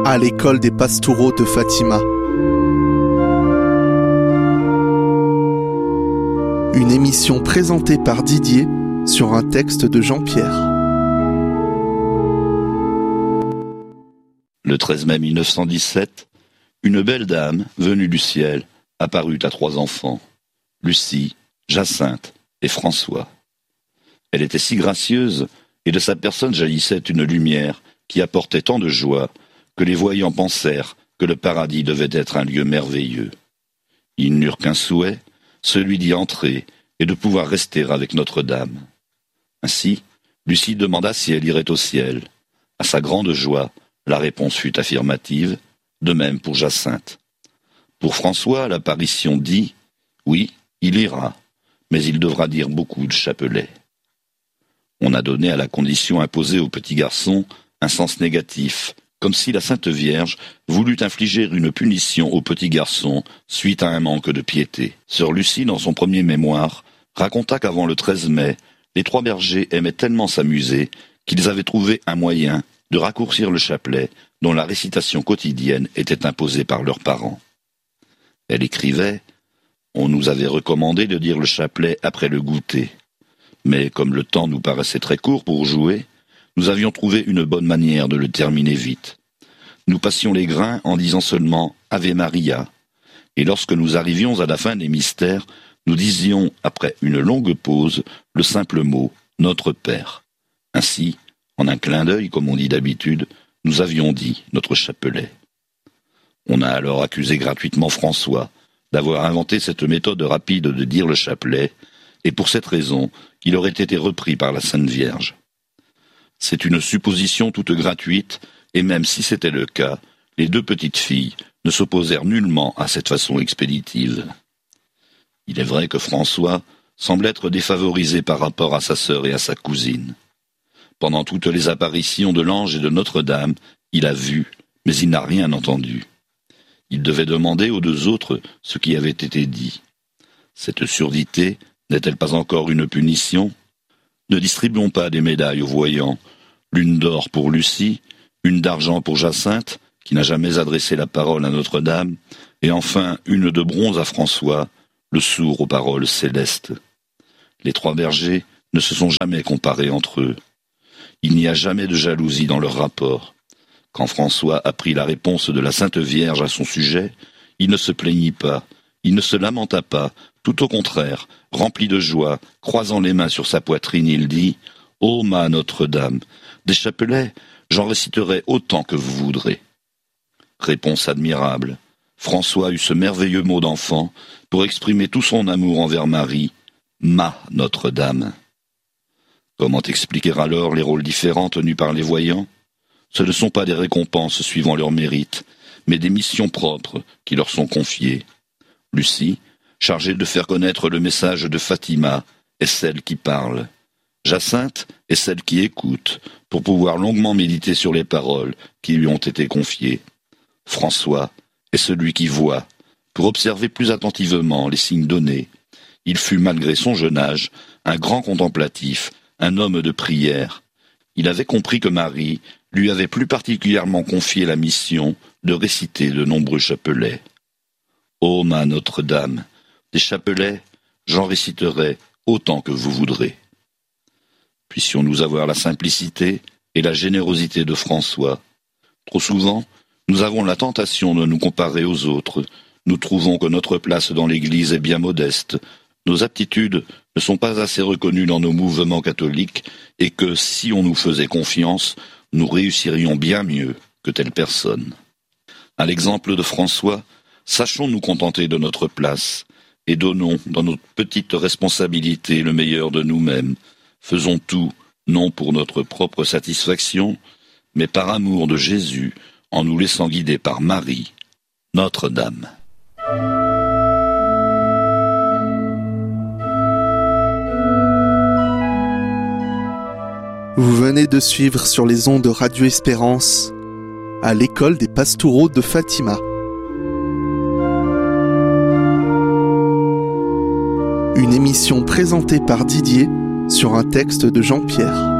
à l'école des Pastoureaux de Fatima. Une émission présentée par Didier sur un texte de Jean-Pierre. Le 13 mai 1917, une belle dame, venue du ciel, apparut à 3 enfants, Lucie, Jacinthe et François. Elle était si gracieuse, et de sa personne jaillissait une lumière qui apportait tant de joie que les voyants pensèrent que le paradis devait être un lieu merveilleux. Ils n'eurent qu'un souhait, celui d'y entrer et de pouvoir rester avec Notre-Dame. Ainsi, Lucie demanda si elle irait au ciel. À sa grande joie, la réponse fut affirmative, de même pour Jacinthe. Pour François, l'apparition dit « Oui, il ira, mais il devra dire beaucoup de chapelets ». On a donné à la condition imposée au petit garçon un sens négatif, comme si la Sainte Vierge voulut infliger une punition au petit garçon suite à un manque de piété. Sœur Lucie, dans son premier mémoire, raconta qu'avant le 13 mai, les 3 bergers aimaient tellement s'amuser qu'ils avaient trouvé un moyen de raccourcir le chapelet dont la récitation quotidienne était imposée par leurs parents. Elle écrivait « On nous avait recommandé de dire le chapelet après le goûter. Mais comme le temps nous paraissait très court pour jouer, nous avions trouvé une bonne manière de le terminer vite. Nous passions les grains en disant seulement « Ave Maria », et lorsque nous arrivions à la fin des mystères, nous disions, après une longue pause, le simple mot « Notre Père ». Ainsi, en un clin d'œil, comme on dit d'habitude, nous avions dit notre chapelet. On a alors accusé gratuitement François d'avoir inventé cette méthode rapide de dire le chapelet, et pour cette raison, il aurait été repris par la Sainte Vierge. C'est une supposition toute gratuite, et même si c'était le cas, les 2 petites filles ne s'opposèrent nullement à cette façon expéditive. Il est vrai que François semble être défavorisé par rapport à sa sœur et à sa cousine. Pendant toutes les apparitions de l'ange et de Notre-Dame, il a vu, mais il n'a rien entendu. Il devait demander aux 2 autres ce qui avait été dit. Cette surdité n'est-elle pas encore une punition ? Ne distribuons pas des médailles aux voyants, l'une d'or pour Lucie, une d'argent pour Jacinthe, qui n'a jamais adressé la parole à Notre-Dame, et enfin une de bronze à François, le sourd aux paroles célestes. Les 3 bergers ne se sont jamais comparés entre eux. Il n'y a jamais de jalousie dans leur rapport. Quand François apprit la réponse de la Sainte Vierge à son sujet, il ne se plaignit pas, il ne se lamenta pas, tout au contraire, rempli de joie, croisant les mains sur sa poitrine, il dit « Ô ma Notre-Dame, des chapelets, j'en réciterai autant que vous voudrez. » Réponse admirable. François eut ce merveilleux mot d'enfant pour exprimer tout son amour envers Marie, « ma Notre-Dame ». Comment expliquer alors les rôles différents tenus par les voyants ? Ce ne sont pas des récompenses suivant leur mérite, mais des missions propres qui leur sont confiées. Lucie, chargée de faire connaître le message de Fatima, est celle qui parle. Jacinthe est celle qui écoute, pour pouvoir longuement méditer sur les paroles qui lui ont été confiées. François est celui qui voit, pour observer plus attentivement les signes donnés. Il fut, malgré son jeune âge, un grand contemplatif, un homme de prière. Il avait compris que Marie lui avait plus particulièrement confié la mission de réciter de nombreux chapelets. Ô ma Notre-Dame, des chapelets, j'en réciterai autant que vous voudrez. Puissions-nous avoir la simplicité et la générosité de François. Trop souvent, nous avons la tentation de nous comparer aux autres. Nous trouvons que notre place dans l'Église est bien modeste. Nos aptitudes ne sont pas assez reconnues dans nos mouvements catholiques et que, si on nous faisait confiance, nous réussirions bien mieux que telle personne. À l'exemple de François, sachons nous contenter de notre place et donnons dans notre petite responsabilité le meilleur de nous-mêmes. Faisons tout, non pour notre propre satisfaction, mais par amour de Jésus, en nous laissant guider par Marie, Notre-Dame. Vous venez de suivre sur les ondes de Radio Espérance à l'école des Pastoureaux de Fatima. Une émission présentée par Didier sur un texte de Jean-Pierre.